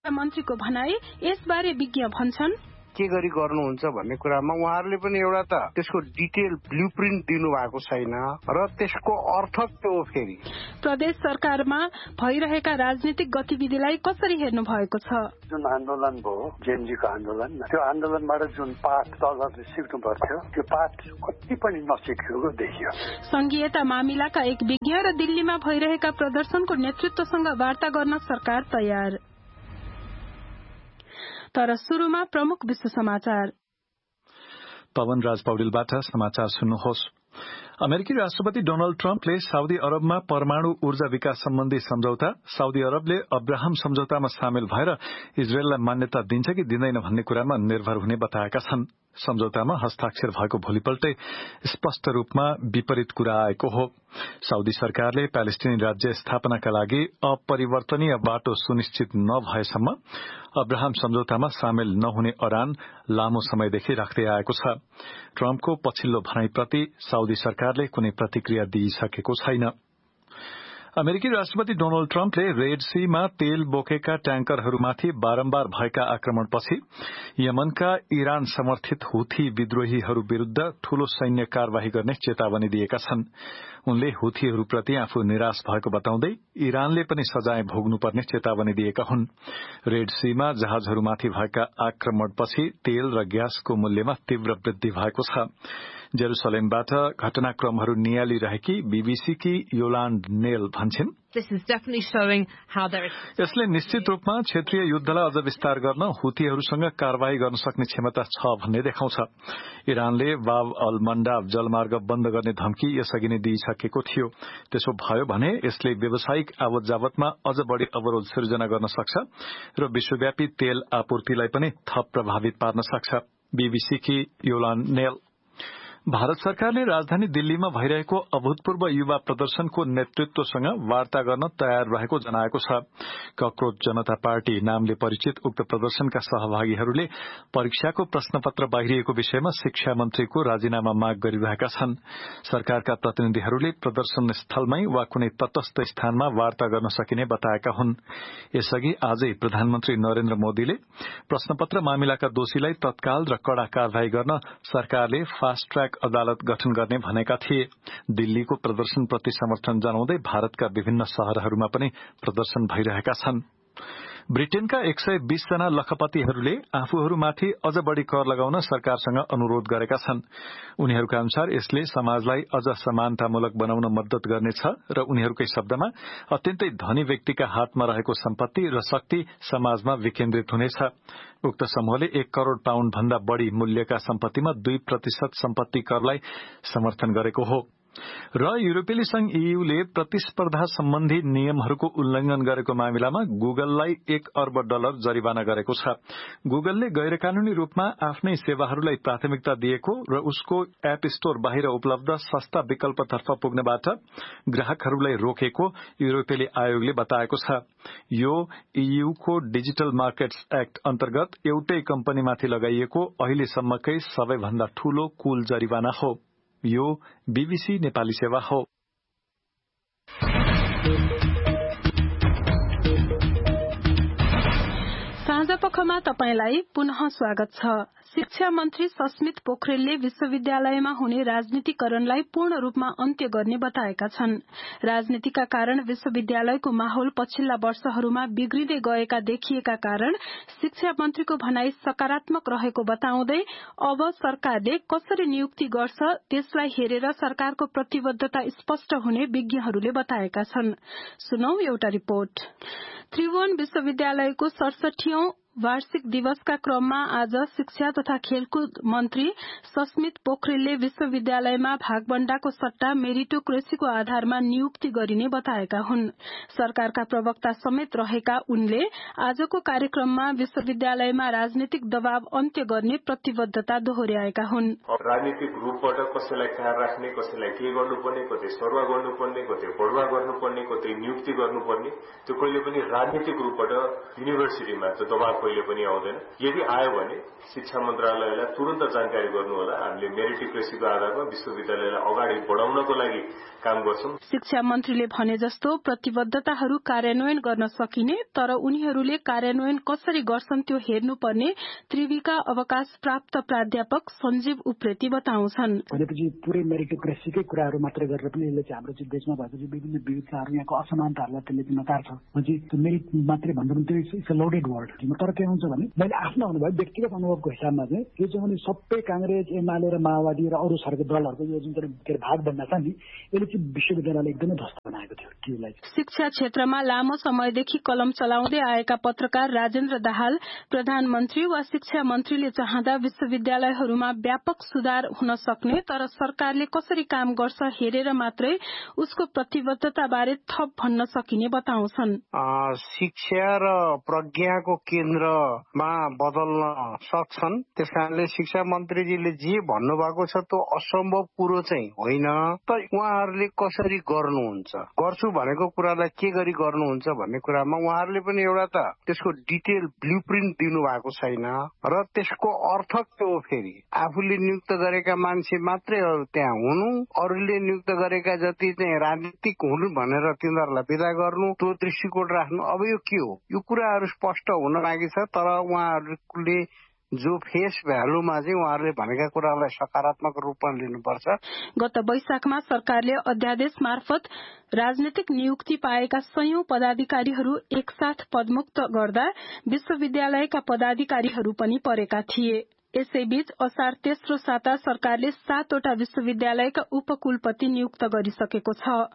मन्त्रीको भनाई यसबारे विज्ञ भन्छन् के गरी गर्नुहुन्छ भन्ने कुरामा उहाँहरूले पनि एउटा त त्यसको डिटेल ब्लुप्रिन्ट दिनु भएको छैन र त्यसको अर्थ के हो फेरि। प्रदेश सरकारमा भइरहेका राजनीतिक गतिविधिलाई कसरी हेर्नु भएको छ? जुन आन्दोलन भयो जेएनजीको आन्दोलन, त्यो आन्दोलनबाट जुन पाठ दलहरूले सिक्नु पर्थ्यो त्यो पाठ कति पनि नसिकेको देखियो। संघीयता मामिलाका एक विज्ञ र दिल्लीमा भइरहेका प्रदर्शनको नेतृत्वसँग वार्ता गर्न सरकार तयार। तर सुरुमा प्रमुख विश्व समाचार। पवन राज पौडेलबाट समाचार सुन्नुहोस्। अमेरिकी राष्ट्रपति डोनाल्ड ट्रम्पले साउदी अरबमा परमाणु ऊर्जा विकास सम्बन्धी सम्झौता, साउदी अरबले अब्राहम सम्झौतामा सामेल भएर इजरायललाई मान्यता दिन्छ कि दिँदैन भन्ने कुरामा निर्भर हुने बताएका छन्। सम्झौतामा हस्ताक्षर भएको भोलिपल्टै स्पष्ट रूपमा विपरीत कुरा आएको हो। साउदी सरकारले प्यालेस्टिनी राज्य स्थापनाका लागि अपरिवर्तनीय बाटो सुनिश्चित नभएसम्म अब्राहम सम्झौतामा सामेल नहुने अडान लामो समयदेखि राख्दै आएको छ। ट्रम्पको पछिल्लो भनाईप्रति साउदी सरकारले कुनै प्रतिक्रिया दिइसकेको छैन। अमेरिकी राष्ट्रपति डोनाल्ड ट्रम्पले रेड सीमा तेल बोकेका ट्याङ्करहरूमाथि बारम्बार भएका आक्रमणपछि यमनका इरान समर्थित हुथी विद्रोहीहरू विरूद्ध ठूलो सैन्य कार्यवाही गर्ने चेतावनी दिएका छन्। उनले हुथीहरूप्रति आफू निराश भएको बताउँदै इरानले पनि सजाय भोग्नुपर्ने चेतावनी दिएका हुन्। रेड सीमा जहाजहरूमाथि भएका आक्रमणपछि तेल र ग्यासको मूल्यमा तीव्र वृद्धि भएको छ। जेरूसलेमबाट घटनाक्रमहरू नियालिरहेकी बीबीसीकी योलान्ड नेल भन्छिन्, यसले निश्चित रूपमा क्षेत्रीय युद्धलाई अझ विस्तार गर्न हुथीहरूसँग कार्यवाही गर्न सक्ने क्षमता छ भन्ने देखाउँछ। इरानले बाब अल मन्डाब जलमार्ग बन्द गर्ने धम्की यसअघि नै दिइसकेको थियो। त्यसो भयो भने यसले व्यावसायिक आवत जावतमा अझ बढ़ी अवरोध सिर्जना गर्न सक्छ र विश्वव्यापी तेल आपूर्तिलाई पनि थप प्रभावित पार्न सक्छ। बीबीसीकी योलान्ड नेल। भारत सरकारले राजधानी दिल्लीमा भइरहेको अभूतपूर्व युवा प्रदर्शनको नेतृत्वसँग वार्ता गर्न तयार रहेको जनाएको छ। कक्रोच जनता पार्टी नामले परिचित उक्त प्रदर्शनका सहभागीहरूले परीक्षाको प्रश्नपत्र बाहिरिएको विषयमा शिक्षा मन्त्रीको राजीनामा माग गरिरहेका छन्। सरकारका प्रतिनिधिहरूले प्रदर्शन स्थलमै वा कुनै तटस्थ स्थानमा वार्ता गर्न सकिने बताएका हुन्। यसअघि आजै प्रधानमन्त्री नरेन्द्र मोदीले प्रश्नपत्र मामिलाका दोषीलाई तत्काल र कड़ा कार्यवाही गर्न सरकारले फास्ट ट्र्याक अदालत गठन गर्ने भनेका थिए। दिल्लीको प्रदर्शनप्रति समर्थन जनाउँदै भारतका विभिन्न शहरहरूमा पनि प्रदर्शन भइरहेका छन्। ब्रिटेनका 120 जना लखपतिहरूले आफूहरूमाथि अझ बढ़ी कर लगाउन सरकारसँग अनुरोध गरेका छन्। उनीहरूका अनुसार यसले समाजलाई अझ समानतामूलक बनाउन मद्दत गर्नेछ र उनीहरूकै शब्दमा अत्यन्तै धनी व्यक्तिका हातमा रहेको सम्पत्ति र शक्ति समाजमा विकेन्द्रित हुनेछ। उक्त समूहले 1 करोड़ पाउण्ड भन्दा बढ़ी मूल्यका सम्पत्तिमा 2% सम्पत्ति करलाई समर्थन गरेको हो। र युरोपेली संघ ईयूले प्रतिस्पर्धा सम्बन्धी नियमहरूको उल्लंघन गरेको मामिलामा गुगललाई $1 अर्ब जरिवाना गरेको छ। गुगलले गैरकानूनी रूपमा आफ्नै सेवाहरूलाई प्राथमिकता दिएको र उसको एप स्टोर बाहिर उपलब्ध सस्ता विकल्पतर्फ पुग्नबाट ग्राहकहरूलाई रोकेको युरोपेली आयोगले बताएको छ। यो ईयूको डिजिटल मार्केट्स एक्ट अन्तर्गत एउटै कम्पनीमाथि लगाइएको अहिलेसम्मकै सबैभन्दा ठूलो कुल जरिवाना हो। यो बीबीसी नेपाली सेवा हो। साँझपखमा तपाईलाई पुनः स्वागत छ। शिक्षा मन्त्री सस्मित पोखरेलले विश्वविद्यालयमा हुने राजनीतिकरणलाई पूर्ण रूपमा अन्त्य गर्ने बताएका छन्। राजनीतिका कारण विश्वविद्यालयको माहौल पछिल्ला वर्षहरूमा बिग्रिँदै गएका देखिएका कारण शिक्षा मन्त्रीको भनाई सकारात्मक रहेको बताउँदै अब सरकारले कसरी नियुक्ति गर्छ त्यसलाई हेरेर सरकारको प्रतिबद्धता स्पष्ट हुने विज्ञहरूले बताएका छन्। सुनौ एउटा रिपोर्ट। त्रिभुवन विश्वविद्यालयको 67औं वार्षिक दिवसका क्रममा आज शिक्षा तथा खेलकुद मन्त्री सस्मित पोखरेलले विश्वविद्यालयमा भागबण्डाको सट्टा मेरिटोक्रेसीको आधारमा नियुक्ति गरिने बताएका हुन्। सरकारका प्रवक्ता समेत रहेका उनले आजको कार्यक्रममा विश्वविद्यालयमा राजनीतिक दबाव अन्त्य गर्ने प्रतिबद्धता दोहोर्याएका हुन्। राजनीतिक रूपबाट कसैलाई कहाँ राख्ने, कसैलाई के गर्नुपर्ने, कतै सरुवा गर्नुपर्ने, कतै बढुवा गर्नुपर्ने, कतै नियुक्ति गर्नुपर्ने, त्यो कहिले पनि राजनीतिक रूपबाट युनिभर्सिटीमा त्यो दबाव कहिले पनि आउँदैन। यदि आयो भने शिक्षा मन्त्रालयलाई तुरन्त जानकारी गर्नु होला। हामीले मेरिटोक्रेसीको आधारमा विश्वविद्यालयलाई अगाडि बढाउनको लागि काम गर्छौं। शिक्षा मन्त्रीले भने जस्तो प्रतिबद्धताहरू कार्यान्वयन गर्न सकिने, तर उनीहरूले कार्यान्वयन कसरी गर्छन् त्यो हेर्नुपर्ने त्रिविका अवकाश प्राप्त प्राध्यापक सञ्जीव उप्रेती बताउँछन्। भनेपछि पुरै मेरिटोक्रेसीकै कुराहरू मात्रै गरेर पनि यसले चाहिँ हाम्रो चाहिँ देशमा भएको चाहिँ विभिन्न विविधताहरू, यहाँको असमानताहरूलाई त्यसले चाहिँ नकार्छ। त्यो मेरिट मात्रै भन्दा पनि त्यो इट्स अ लोडेड वर्ड। तर के हुन्छ भने मैले आफ्नो अनुभव, व्यक्तिगत अनुभवको हिसाबमा चाहिँ यो चाहिँ भने सबै कांग्रेस, एमाले र माओवादी र अरू सरकारी दलहरूको यो जुन चाहिँ भाग बन्न छ नि, यसले चाहिँ विश्वविद्यालयलाई एकदमै ध्वस्त बनाएको थियो। शिक्षा क्षेत्रमा लामो समयदेखि कलम चलाउँदै आएका पत्रकार राजेन्द्र दाहाल प्रधानमन्त्री वा शिक्षा मन्त्रीले चाहँदा विश्वविद्यालयहरूमा व्यापक सुधार हुन सक्ने, तर सरकारले कसरी काम गर्छ हेरेर मात्रै उसको प्रतिबद्धता बारे थप भन्न सकिने बताउँछन्। शिक्षा र प्रज्ञाको केन्द्रमा बदल्न सक्छन्। त्यसकारणले शिक्षा मन्त्रीजीले जे भन्नुभएको छ त्यो असम्भव कुरो चाहिँ होइन, तर उहाँहरूले कसरी गर्नुहुन्छ, गर्छु भनेको कुरालाई के गरी गर्नुहुन्छ भन्ने कुरामा उहाँहरूले पनि एउटा त त्यसको डिटेल ब्लुप्रिन्ट दिनु भएको छैन र त्यसको अर्थ के हो। फेरि आफूले नियुक्त गरेका मान्छे मात्रै त्यहाँ हुनु, अरूले नियुक्त गरेका जति चाहिँ राजनीतिक हुनु भनेर तिनीहरूलाई विदा गर्नु, त्यो दृष्टिकोण राख्नु, अब यो के हो? यो कुराहरू स्पष्ट हुन लागि छ। तर उहाँहरूले जो फेस भ्यालुमा चाहिँ उहाँहरूले भनेका कुरालाई सकारात्मक रूपमा लिनुपर्छ। गत वैशाखमा सरकारले अध्यादेश मार्फत राजनीतिक नियुक्ति पाएका 100औं पदाधिकारीहरू एकसाथ पदमुक्त गर्दा विश्वविद्यालयका पदाधिकारीहरू पनि परेका थिए। यसैबीच असार तेस्रो साता सरकारले 7वटा विश्वविद्यालयका उपकुलपति नियुक्त गरिसकेको छ।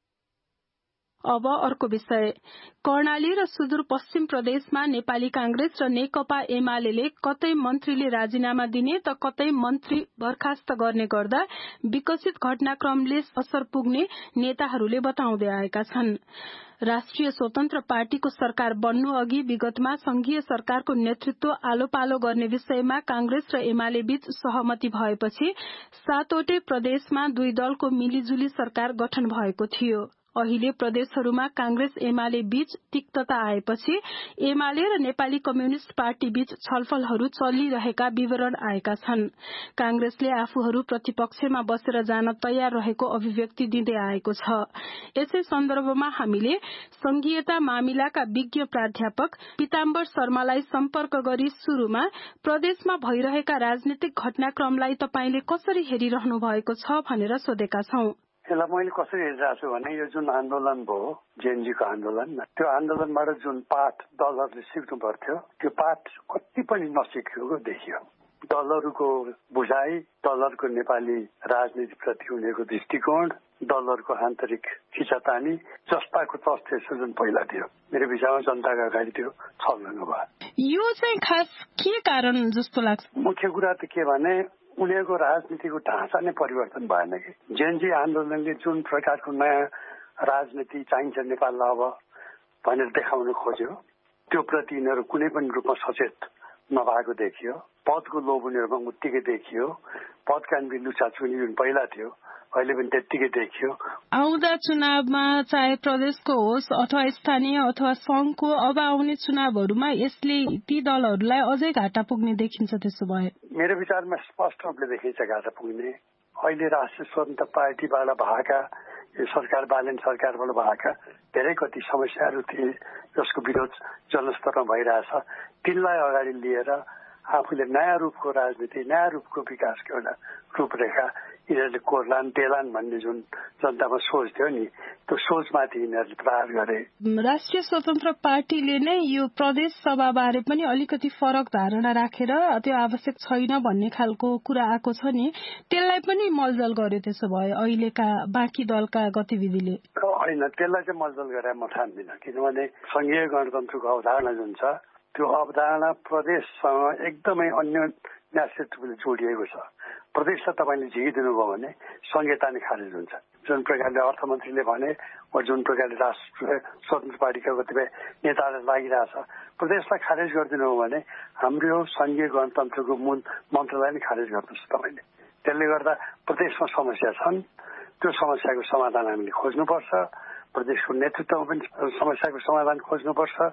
अब अर्को विषय, कर्णाली र सुदूरपश्चिम प्रदेशमा नेपाली कांग्रेस र नेकपा एमाले कतै मन्त्रीले राजीनामा दिने त कतै मन्त्री बर्खास्त गर्ने गर्दा विकसित घटनाक्रमले असर पुग्ने नेताहरूले बताउँदै आएका छन्। राष्ट्रिय स्वतन्त्र पार्टीको सरकार बन्नु अघि विगतमा संघीय सरकारको नेतृत्व आलो पालो गर्ने विषयमा कांग्रेस र एमाले बीच सहमति भएपछि 7वटै प्रदेशमा दुई दलको मिलिजुली सरकार गठन भएको थियो। अहिले प्रदेशहरूमा कांग्रेस एमाले बीच तिक्तता आएपछि एमाले र नेपाली कम्युनिष्ट पार्टी बीच छलफलहरू चलिरहेका विवरण आएका छन्। कांग्रेसले आफूहरू प्रतिपक्षमा बसेर जान तयार रहेको अभिव्यक्ति दिँदै आएको छ। यसै सन्दर्भमा हामीले संघीयता मामिलाका विज्ञ प्राध्यापक पीताम्बर शर्मालाई सम्पर्क गरी शुरूमा प्रदेशमा भइरहेका राजनीतिक घटनाक्रमलाई तपाईले कसरी हेरिरहनु भएको छ भनेर सोधेका छौं। यसलाई मैले कसरी हेरिरहेको छु भने यो जुन आन्दोलन भयो जेएनजीको आन्दोलन, त्यो आन्दोलनबाट जुन पाठ दलहरूले सिक्नु पर्थ्यो त्यो पाठ कति पनि नसिकेको देखियो। दलहरूको बुझाइ, दलहरूको नेपाली राजनीतिप्रति उनीहरूको दृष्टिकोण, दलहरूको आन्तरिक खिचातानी जस्ताको तस्तै जुन पहिला थियो, मेरो विचारमा जनताका अगाडि त्यो छलङ्ग भयो। यो चाहिँ खास के कारण जस्तो लाग्छ? मुख्य कुरा त के भने उनीहरूको राजनीतिको ढाँचा नै परिवर्तन भएन कि। जेएनजी आन्दोलनले जुन प्रकारको नयाँ राजनीति चाहिन्छ नेपाललाई अब भनेर देखाउन खोज्यो, त्यो प्रति यिनीहरू कुनै पनि रूपमा सचेत नभएको देखियो। पदको लोभ उनीहरूमा उत्तिकै देखियो। पदका लुचाचुनी जुन पहिला थियो अहिले पनि त्यत्तिकै देखियो। आउँदा चुनावमा चाहे प्रदेशको होस् अथवा स्थानीय अथवा संघको अब आउने चुनावहरूमा यसले ती दलहरूलाई अझै घाटा पुग्ने देखिन्छ। त्यसो भए मेरो विचारमा स्पष्ट रूपले देखिन्छ घाटा पुग्ने। अहिले राष्ट्रिय स्वतन्त्र पार्टीबाट भएका, यो सरकार बालन सरकारबाट भएका धेरै कति समस्याहरू थिए जसको विरोध जनस्तरमा भइरहेछ। तिनलाई अगाडि लिएर आफूले नयाँ रूपको राजनीति, नयाँ रूपको विकासको एउटा रूपरेखा यिनीहरूले कोर्लान् टेलान् भन्ने जुन जनतामा सोच थियो नि, त्यो सोचमाथि यिनीहरूले प्रहार गरे। राष्ट्रिय स्वतन्त्र पार्टीले नै यो प्रदेश सभाबारे पनि अलिकति फरक धारणा राखेर त्यो आवश्यक छैन भन्ने खालको कुरा आएको छ नि, त्यसलाई पनि मलजल गर्यो। त्यसो भए अहिलेका बाँकी दलका गतिविधिले होइन, त्यसलाई चाहिँ मलजल गरेर म ठान्दिनँ। किनभने संघीय गणतन्त्रको अवधारणा जुन छ त्यो अवधारणा प्रदेशसँग एकदमै अन्यन्यासितले जोडिएको छ। प्रदेशलाई तपाईँले झिकिदिनु भयो भने संहिता नै खारेज हुन्छ। जुन प्रकारले अर्थमन्त्रीले भने वा जुन प्रकारले राष्ट्रिय स्वतन्त्र पार्टीका कतिपय नेताहरूलाई लागिरहेछ, प्रदेशलाई खारेज गरिदिनु हो भने हाम्रो संघीय गणतन्त्रको मूल मन्त्रलाई नै खारेज गर्नुहोस् तपाईँले। त्यसले गर्दा प्रदेशमा समस्या छन्, त्यो समस्याको समाधान हामीले खोज्नुपर्छ। प्रदेशको नेतृत्वमा पनि समस्याको समाधान खोज्नुपर्छ।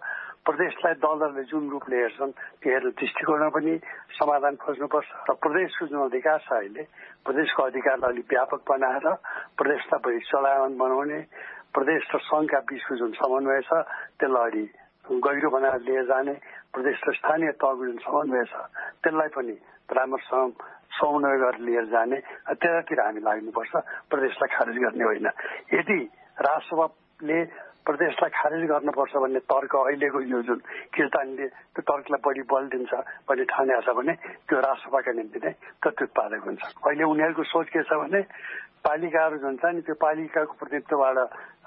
प्रदेशलाई दलहरूले जुन रूपले हेर्छन् त्यो हेर्ने दृष्टिकोणमा पनि समाधान खोज्नुपर्छ र प्रदेशको जुन अधिकार छ अहिले प्रदेशको अधिकारलाई अलिक व्यापक बनाएर प्रदेशलाई बढी चलायमान बनाउने प्रदेश र सङ्घका बीचको जुन समन्वय छ त्यसलाई अलि गहिरो बनाएर लिएर जाने प्रदेश र स्थानीय तहको जुन समन्वय छ त्यसलाई पनि राम्रोसँग समन्वय गरेर लिएर जाने त्यतातिर हामी लाग्नुपर्छ प्रदेशलाई खारेज गर्ने होइन। यदि राष्ट्रसभाले प्रदेशलाई खारेज गर्नुपर्छ भन्ने तर्क अहिलेको यो जुन किर्तानले त्यो तर्कलाई बढी बल दिन्छ भन्ने ठानेको छ भने त्यो राष्ट्रसभाका निम्ति नै प्रत्युत्पादक हुन्छ। अहिले उनीहरूको सोच के छ भने पालिकाहरू जुन छ नि त्यो पालिकाको प्रतिनिधित्वबाट